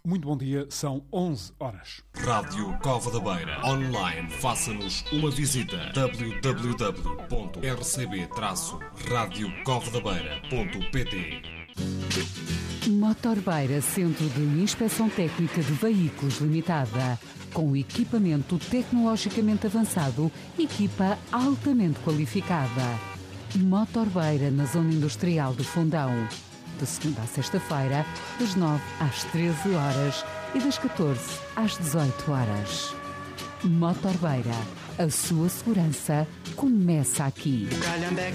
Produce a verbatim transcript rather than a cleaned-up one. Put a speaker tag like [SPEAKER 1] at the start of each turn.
[SPEAKER 1] Muito bom dia, são onze horas.
[SPEAKER 2] Rádio Cova da Beira. Online, faça-nos uma visita. w w w ponto r c b traço rádio cova da beira ponto p t.
[SPEAKER 3] Motorbeira, Centro de Inspeção Técnica de Veículos Limitada. Com equipamento tecnologicamente avançado, equipa altamente qualificada. Motorbeira, na Zona Industrial do Fundão. De segunda a sexta-feira, das nove às treze horas e das catorze às dezoito horas. Motorbeira, a sua segurança começa aqui.